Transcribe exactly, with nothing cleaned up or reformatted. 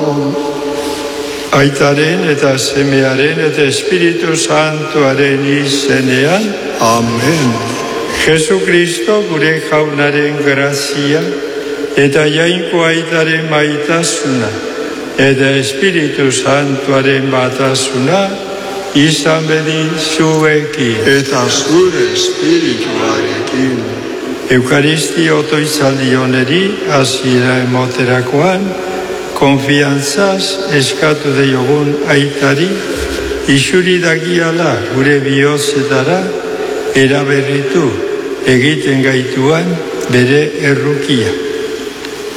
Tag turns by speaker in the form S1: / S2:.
S1: Aitaren eta semearen eta Espiritu Santuaren izenean.
S2: Amen.
S1: Jesu Kristo gure jaunaren grazia eta jainko aitaren maitasuna eta Espiritu Santuaren batasuna izan bedin zuekin.
S2: Eta zure espirituarekin.
S1: Eukaristia otoitzaldi honeri hasiera emoterakoan, konfiantzaz eskatu deiogun aitari, isuri dagiala gure bihotzetara eraberritu egiten gaituan bere errukia.